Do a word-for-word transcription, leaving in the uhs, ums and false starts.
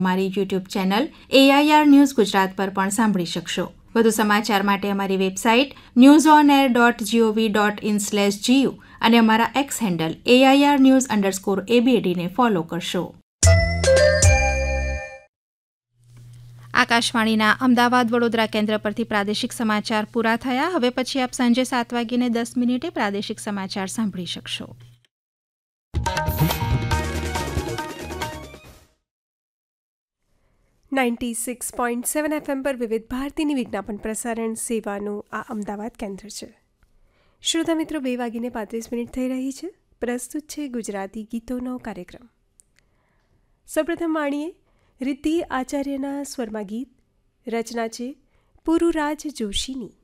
અમારી YouTube channel AIR news Gujarat પર પણ સાંભળી શકશો. વધુ સમાચાર માટે અમારી website news on air dot GOV dot in slash GU અને અમારા x handle AIR news underscore એબીએડીને follow કરશો. આકાશવાણીના અમદાવાદ વડોદરા કેન્દ્ર પરથી પ્રાદેશિક સમાચાર પૂરા થયા. હવે પછી આપ સાંજે સાત વાગીને દસ મિનિટે પ્રાદેશિક સમાચાર સાંભળી શકશો. Ninety six point seven FM પર વિવિધ ભારતીની વિજ્ઞાપન પ્રસારણ સેવાનું આ અમદાવાદ કેન્દ્ર છે. શ્રોતા મિત્રો, બે વાગીને પાંત્રીસ મિનિટ થઈ રહી છે. પ્રસ્તુત છે ગુજરાતી ગીતોનો કાર્યક્રમ. સૌપ્રથમ માણીએ રિદ્ધિ આચાર્યના સ્વરમાં ગીત. રચના છે પુરુરાજ જોશીની.